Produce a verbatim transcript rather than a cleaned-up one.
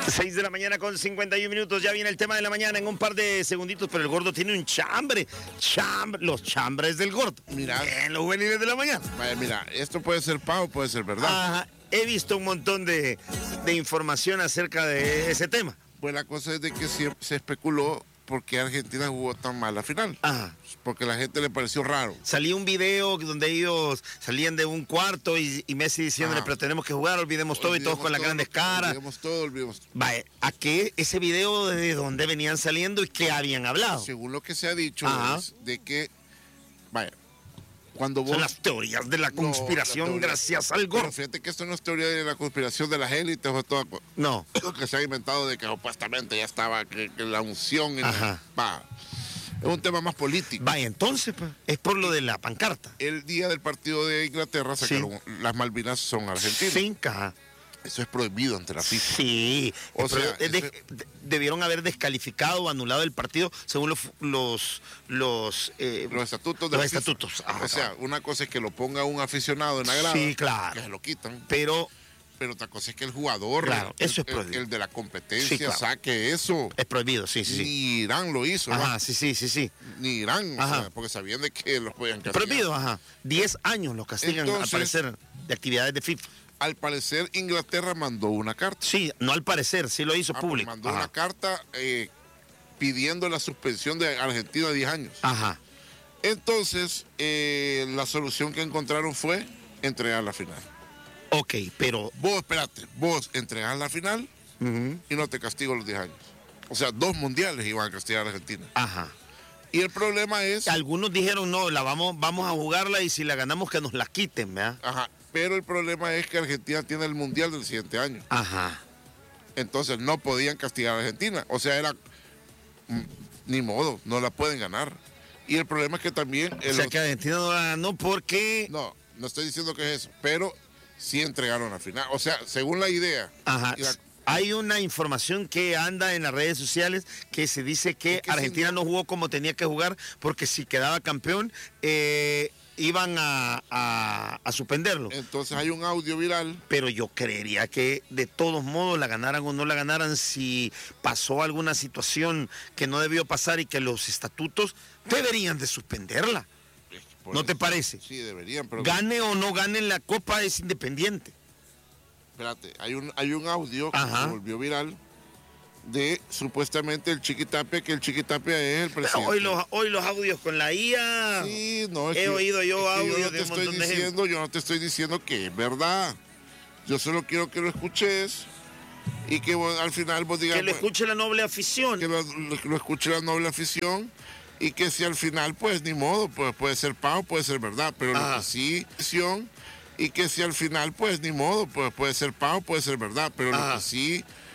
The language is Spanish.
seis de la mañana con cincuenta y un minutos, ya viene el tema de la mañana en un par de segunditos, pero el gordo tiene un chambre, chambre, los chambres del gordo. Mira. En los juveniles de la mañana. Vaya, mira, esto puede ser pavo, puede ser verdad. Ajá, he visto un montón de, de información acerca de ese tema. Pues la cosa es de que siempre se especuló por qué Argentina jugó tan mal la final. Ajá. Porque a la gente le pareció raro. Salía un video donde ellos salían de un cuarto y, y Messi diciéndole, Ajá. pero tenemos que jugar, olvidemos todo, Olvidemos y todos con las todo, grandes caras. Olvidemos todo, olvidemos todo. Vaya, ¿a qué ese video de dónde venían saliendo y qué habían hablado? Según lo que se ha dicho Ajá. es de que, vaya, cuando vos... Son las teorías de la No, conspiración la teoría- gracias al Pero gordo. fíjate que esto no es teoría de la conspiración de las élites o todo No. lo que se ha inventado de que supuestamente ya estaba que, que la unción. En Ajá. va, es un tema más político. Vaya, entonces, pues, es por lo de la pancarta. El día del partido de Inglaterra sacaron las Malvinas son argentinas. Sí, ajá. Eso es prohibido ante la FIFA. Sí, O pero sea, es de- eso- de- debieron haber descalificado o anulado el partido según los los los, eh, Los estatutos de los la FIFA. estatutos. Ajá, O sea, una cosa es que lo ponga un aficionado en la grada. Sí, claro. Que se lo quitan. pero Pero otra cosa es que el jugador, Claro, el, eso es el- prohibido. el de la competencia, Sí, claro. saque eso. es prohibido, sí, sí, sí. Ni Irán lo hizo, ¿va? Ajá, sí, sí, sí, sí. Ni Irán, o Ajá. sea, porque sabían de que los podían castigar. Prohibido, ajá. Diez años los castigan Entonces- al parecer de actividades de FIFA. Al parecer, Inglaterra mandó una carta. Sí, no al parecer, sí lo hizo Ah, pues público. mandó Ajá. una carta eh, pidiendo la suspensión de Argentina de diez años. Ajá. Entonces, eh, la solución que encontraron fue entregar la final. Ok, pero Vos, espérate, vos entregás la final ujú, y no te castigo los diez años. O sea, dos mundiales iban a castigar a Argentina. ajá. Y el problema es... Algunos dijeron, no, la vamos, vamos a jugarla y si la ganamos que nos la quiten, ¿verdad? Ajá, pero el problema es que Argentina tiene el mundial del siguiente año. Ajá. Entonces no podían castigar a Argentina. O sea, era... mm, ni modo, no la pueden ganar. Y el problema es que también... O el sea otro- que Argentina no la ganó porque... No, no estoy diciendo que es eso, pero sí entregaron la final. O sea, según la idea... Ajá. y la- Hay una información que anda en las redes sociales que se dice que Es que Argentina si no jugó como tenía que jugar porque si quedaba campeón eh, iban a, a- a suspenderlo. entonces hay un audio viral. Pero yo creería que de todos modos la ganaran o no la ganaran si pasó alguna situación que no debió pasar y que los estatutos deberían de suspenderla. Por ¿No eso- te parece? Sí, deberían, pero... Gane o no gane la copa es independiente. Espérate, hay un, hay un audio que Ajá. se volvió viral de supuestamente el Chiquitapia, que el Chiquitapia es el Pero presidente. hoy los, hoy los audios con la I A. Sí, no, es He que- oído yo es que audios yo no de te un estoy montón de gente. diciendo, yo no te estoy diciendo que es verdad. Yo solo quiero que lo escuches y que vos, al final vos digas Que lo pues, escuche la noble afición. que lo, lo- lo escuche la noble afición y que si al final pues ni modo, pues puede ser pavo, puede ser verdad, pero Ajá. lo que sí afición y que si al final pues ni modo, pues puede ser pavo, puede ser verdad, pero Ajá. lo que sí